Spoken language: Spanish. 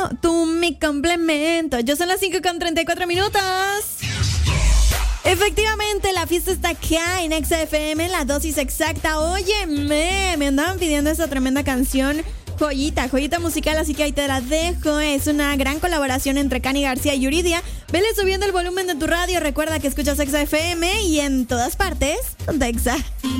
tú mi complemento. Yo son las 5:34. Efectivamente, la fiesta está acá en Exa FM, la dosis exacta. Óyeme, me andaban pidiendo esa tremenda canción. Joyita musical, así que ahí te la dejo. Es una gran colaboración entre Cani García y Yuridia. Vele subiendo el volumen de tu radio. Recuerda que escuchas Exa FM y en todas partes, Exa.